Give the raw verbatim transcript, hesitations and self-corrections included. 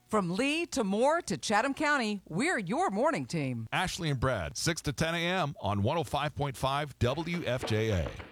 From Lee to Moore to Chatham County, we're your morning team. Ashley and Brad, six to ten a.m. on one oh five point five W F J A.